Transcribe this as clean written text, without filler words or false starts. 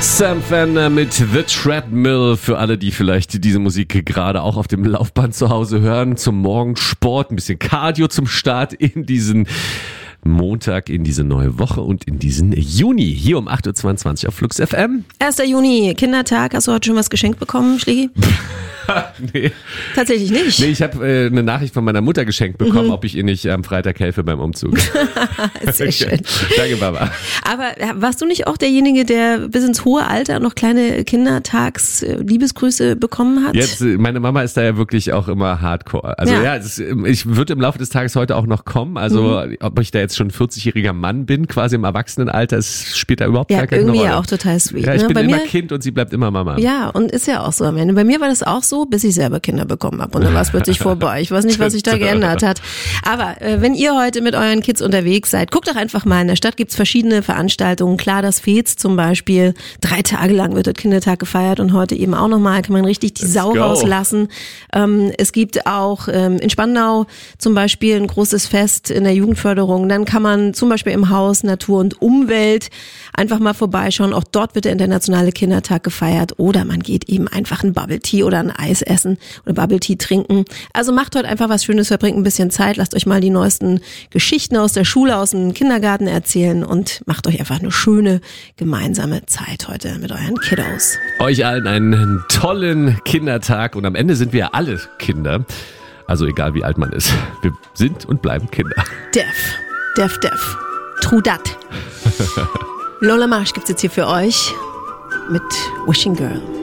Sam Fender mit The Treadmill für alle, die vielleicht diese Musik gerade auch auf dem Laufband zu Hause hören. Zum Morgensport, ein bisschen Cardio zum Start in diesen Montag, in diese neue Woche und in diesen Juni. Hier um 8.22 Uhr auf Flux FM. 1. Juni, Kindertag. Hast du heute schon was geschenkt bekommen, Schlägi? Nee. Tatsächlich nicht. Nee, ich habe eine Nachricht von meiner Mutter geschenkt bekommen, ob ich ihr nicht am Freitag helfe beim Umzug. Sehr schön. Danke, Baba. Aber warst du nicht auch derjenige, der bis ins hohe Alter noch kleine Kindertags-Liebesgrüße bekommen hat? Jetzt, meine Mama ist da ja wirklich auch immer hardcore. Also ich würde im Laufe des Tages heute auch noch kommen. Also ob ich da jetzt schon 40-jähriger Mann bin, quasi im Erwachsenenalter, es spielt da überhaupt gar keine Rolle. Ja, irgendwie auch total sweet. Ja, ich bin bei immer mir, Kind und sie bleibt immer Mama. Ja, und ist ja auch so am Ende. Bei mir war das auch so, bis ich selber Kinder bekommen habe. Und dann war es plötzlich vorbei. Ich weiß nicht, was sich da geändert hat. Aber wenn ihr heute mit euren Kids unterwegs seid, guckt doch einfach mal. In der Stadt gibt's verschiedene Veranstaltungen. Klar, das Fez zum Beispiel. 3 Tage lang wird dort Kindertag gefeiert und heute eben auch nochmal. Kann man richtig die Sau rauslassen. Es gibt auch in Spandau zum Beispiel ein großes Fest in der Jugendförderung. Dann kann man zum Beispiel im Haus Natur und Umwelt einfach mal vorbeischauen. Auch dort wird der internationale Kindertag gefeiert. Oder man geht eben einfach ein Bubble Tea oder ein Eis essen oder Bubble Tea trinken. Also macht heute einfach was Schönes, verbringt ein bisschen Zeit, lasst euch mal die neuesten Geschichten aus der Schule, aus dem Kindergarten erzählen und macht euch einfach eine schöne gemeinsame Zeit heute mit euren Kiddos. Euch allen einen tollen Kindertag und am Ende sind wir alle Kinder. Also egal wie alt man ist. Wir sind und bleiben Kinder. Def. True dat. Lola Marsch gibt's jetzt hier für euch mit Wishing Girl.